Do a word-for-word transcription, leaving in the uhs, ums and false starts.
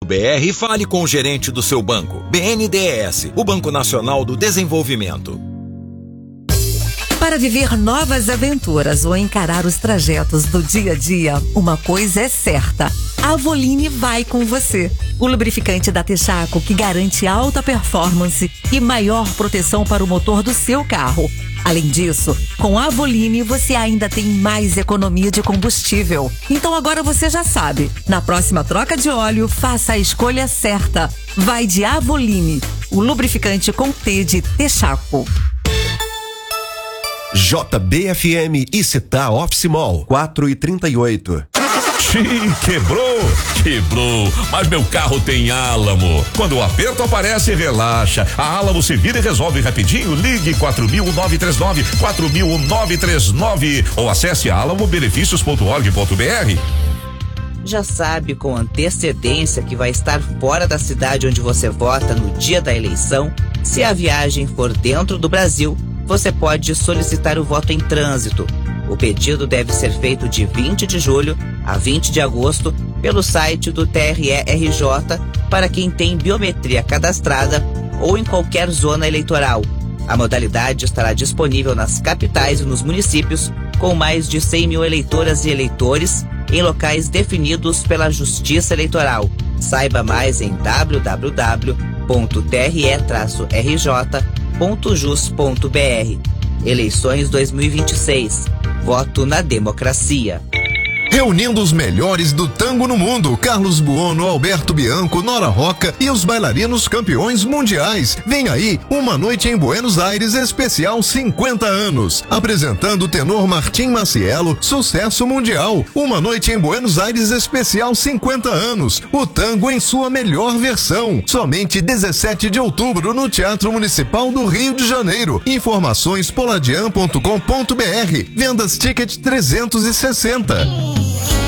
br e fale com o gerente do seu banco. B N D E S, o Banco Nacional do Desenvolvimento. Para viver novas aventuras ou encarar os trajetos do dia a dia, uma coisa é certa: a Avoline vai com você. O lubrificante da Texaco que garante alta performance e maior proteção para o motor do seu carro. Além disso, com a Avoline você ainda tem mais economia de combustível. Então agora você já sabe, na próxima troca de óleo, faça a escolha certa. Vai de Avoline, o lubrificante com T de Texaco. J B F M e Città Office Mall, quatro e trinta e oito. Xiii, quebrou, quebrou, mas meu carro tem Álamo. Quando o aperto aparece, relaxa. A Álamo se vira e resolve rapidinho. Ligue quatro mil nove três nove, quatro mil nove três nove ou acesse alamo benefícios ponto org ponto br. Já sabe com antecedência que vai estar fora da cidade onde você vota no dia da eleição? Se a viagem for dentro do Brasil, você pode solicitar o voto em trânsito. O pedido deve ser feito de vinte de julho a vinte de agosto pelo site do T R E R J para quem tem biometria cadastrada ou em qualquer zona eleitoral. A modalidade estará disponível nas capitais e nos municípios com mais de cem mil eleitoras e eleitores em locais definidos pela Justiça Eleitoral. Saiba mais em w w w ponto t r e r j ponto jus ponto b r. Eleições dois mil e vinte e seis. Voto na democracia. Reunindo os melhores do tango no mundo: Carlos Buono, Alberto Bianco, Nora Roca e os bailarinos campeões mundiais. Vem aí, Uma Noite em Buenos Aires especial cinquenta anos. Apresentando o tenor Martim Macielo, sucesso mundial. Uma Noite em Buenos Aires especial cinquenta anos. O tango em sua melhor versão. Somente dezessete de outubro no Teatro Municipal do Rio de Janeiro. Informações poladian ponto com ponto br. Vendas Ticket trezentos e sessenta.